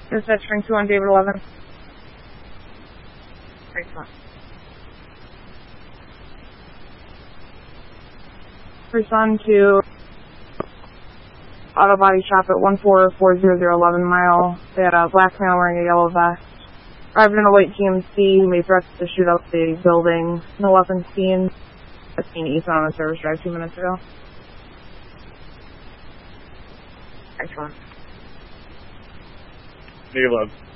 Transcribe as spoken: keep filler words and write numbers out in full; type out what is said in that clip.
Dispatch string two on David eleven. Excellent. Respond to auto body shop at one four four zero zero eleven mile. They had a black male wearing a yellow vest. Arrived in a white G M C who made threats to shoot up the building. No weapons seen. I've seen eastbound on the service drive two minutes ago. Excellent. Negative eleven.